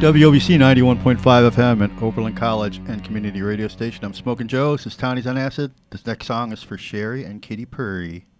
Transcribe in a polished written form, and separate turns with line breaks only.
WOBC 91.5 FM at Oberlin College and Community Radio Station. I'm Smoking Joe. This is Tony's on Acid. This next song is for Sherry and Katy Perry.